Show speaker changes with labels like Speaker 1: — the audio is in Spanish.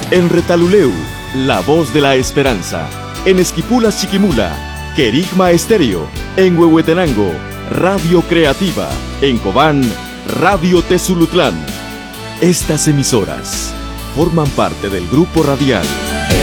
Speaker 1: En Retaluleu, La Voz de la Esperanza. En Esquipulas, Chiquimula, Querigma Estéreo. En Huehuetenango, Radio Creativa. En Cobán, Radio Tezulutlán. Estas emisoras forman parte del grupo radial